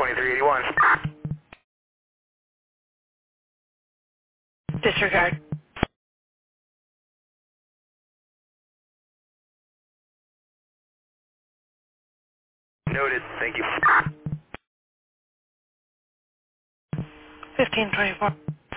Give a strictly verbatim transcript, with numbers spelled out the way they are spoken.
twenty-three eighty-one. Disregard. Noted. Thank you. fifteen twenty-four.